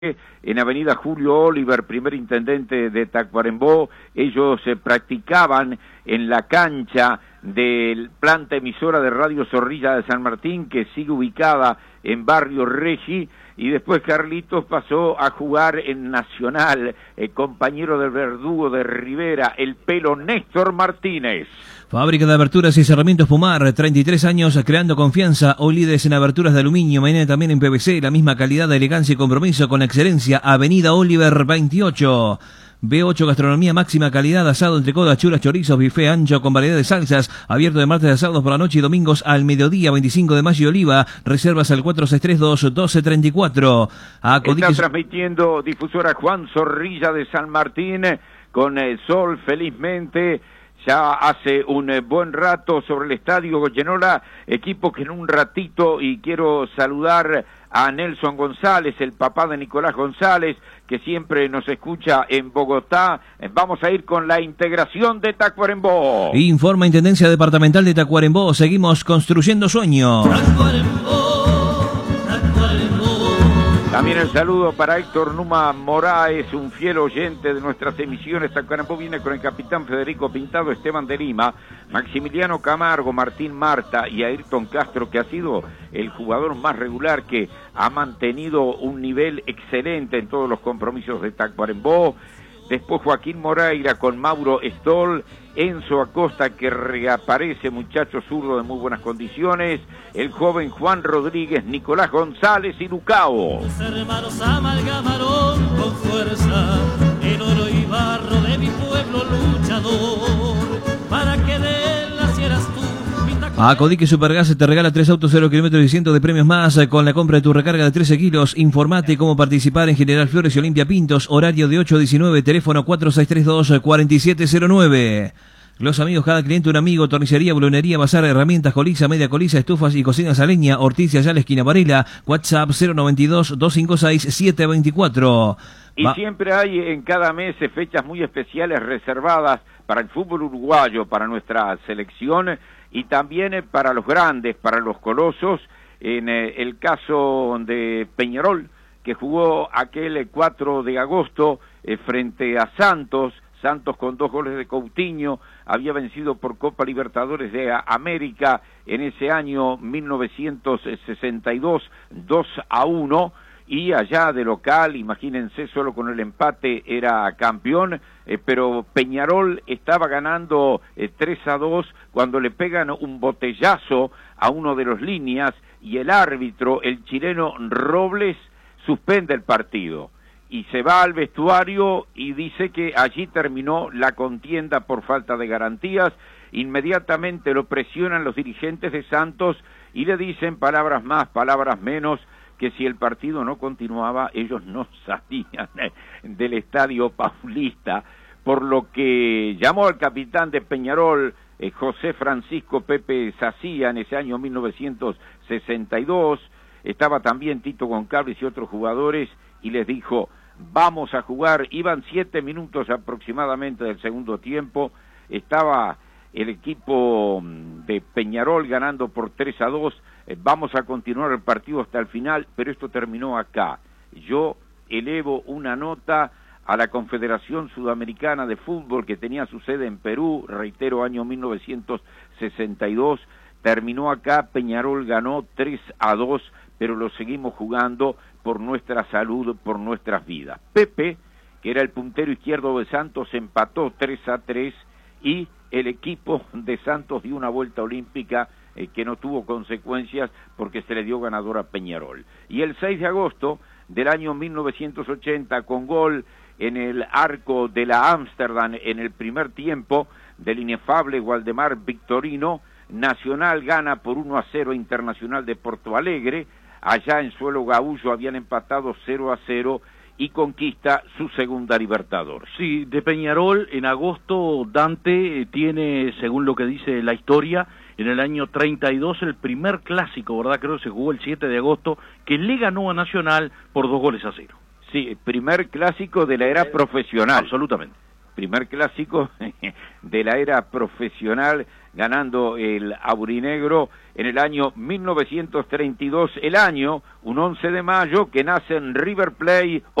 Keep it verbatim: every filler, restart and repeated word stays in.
en Avenida Julio Oliver, primer intendente de Tacuarembó. Ellos eh, practicaban en la cancha del planta emisora de Radio Zorrilla de San Martín, que sigue ubicada en Barrio Regi, y después Carlitos pasó a jugar en Nacional, eh, compañero del verdugo de Rivera, el pelo Néstor Martínez. Fábrica de aberturas y cerramientos Pumar, treinta y tres años creando confianza, hoy líderes en aberturas de aluminio, mañana también en P V C, la misma calidad, elegancia y compromiso con la excelencia. Avenida Oliver veintiocho. B ocho Gastronomía, máxima calidad, asado, entrecotas, churas, chorizos, buffet ancho con variedad de salsas, abierto de martes a sábados por la noche y domingos al mediodía, veinticinco de mayo y Oliva, reservas al cuatro seis tres dos, uno dos tres cuatro. A Codique... Está transmitiendo difusora Juan Zorrilla de San Martín, con el sol felizmente. Ya hace un eh, buen rato sobre el estadio Goyenola, equipo que en un ratito, y quiero saludar a Nelson González, el papá de Nicolás González, que siempre nos escucha en Bogotá. Vamos a ir con la integración de Tacuarembó. Informa Intendencia Departamental de Tacuarembó, seguimos construyendo sueños. Tacuarembó, Tacuarembó. También el saludo para Héctor Numa Moraes, un fiel oyente de nuestras emisiones. Tacuarembó viene con el capitán Federico Pintado, Esteban de Lima, Maximiliano Camargo, Martín Marta y Ayrton Castro, que ha sido el jugador más regular, que ha mantenido un nivel excelente en todos los compromisos de Tacuarembó. Después Joaquín Moreira con Mauro Stoll, Enzo Acosta, que reaparece, muchacho zurdo de muy buenas condiciones, el joven Juan Rodríguez, Nicolás González y Lucao. Los hermanos amalgamaron con fuerza el oro y barro de mi pueblo luchador, para que de él nacieras tú. A Codique Supergas te regala tres autos, cero kilómetros y cientos de premios más con la compra de tu recarga de trece kilos. Informate cómo participar en General Flores y Olimpia Pintos, horario de ocho a diecinueve, teléfono cuatro seis tres dos, cuatro siete cero nueve. Los amigos, cada cliente un amigo, tornicería, bolonería, bazar, herramientas, coliza, media coliza, estufas y cocinas a leña, Ortiz allá la esquina Varela, WhatsApp cero noventa y dos, doscientos cincuenta y seis, setecientos veinticuatro. Y Va. Siempre hay en cada mes fechas muy especiales reservadas para el fútbol uruguayo, para nuestra selección y también para los grandes, para los colosos. En eh, el caso de Peñarol, que jugó aquel cuatro de agosto eh, frente a Santos, Santos con dos goles de Coutinho, había vencido por Copa Libertadores de América en ese año mil novecientos sesenta y dos, dos a uno, y allá de local, imagínense, solo con el empate era campeón, eh, pero Peñarol estaba ganando eh, tres a dos cuando le pegan un botellazo a uno de los líneas y el árbitro, el chileno Robles, suspende el partido y se va al vestuario y dice que allí terminó la contienda por falta de garantías. Inmediatamente lo presionan los dirigentes de Santos y le dicen palabras más, palabras menos, que si el partido no continuaba, ellos no salían del estadio Paulista, por lo que llamó al capitán de Peñarol, eh, José Francisco Pepe Sacía, en ese año mil novecientos sesenta y dos, estaba también Tito Goncalves y otros jugadores, y les dijo, vamos a jugar. Iban siete minutos aproximadamente del segundo tiempo, estaba el equipo de Peñarol ganando por tres a dos, eh, vamos a continuar el partido hasta el final, pero esto terminó acá. Yo elevo una nota a la Confederación Sudamericana de Fútbol, que tenía su sede en Perú, reitero, año mil novecientos sesenta y dos, terminó acá, Peñarol ganó tres a dos, pero lo seguimos jugando por nuestra salud, por nuestras vidas. Pepe, que era el puntero izquierdo de Santos, empató tres a tres, y el equipo de Santos dio una vuelta olímpica eh, que no tuvo consecuencias porque se le dio ganador a Peñarol. Y el seis de agosto del año mil novecientos ochenta, con gol en el arco de la Ámsterdam en el primer tiempo del inefable Waldemar Victorino, Nacional gana por uno a cero Internacional de Porto Alegre. Allá en suelo gaúcho habían empatado cero a cero y conquista su segunda Libertadores. Sí, de Peñarol en agosto Dante tiene, según lo que dice la historia, en el año treinta y dos el primer clásico, ¿verdad? Creo que se jugó el siete de agosto, que le ganó a Nacional por dos goles a cero. Sí, primer clásico de la era profesional. Absolutamente. primer clásico de la era profesional, ganando el aurinegro en el año mil novecientos treinta y dos, el año, un once de mayo, que nace en River Plate.